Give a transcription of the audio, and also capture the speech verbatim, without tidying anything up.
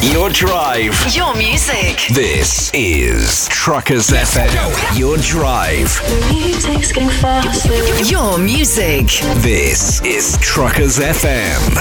Your drive. Your music. This is Truckers F M. Your drive. Your music. This is Truckers F M.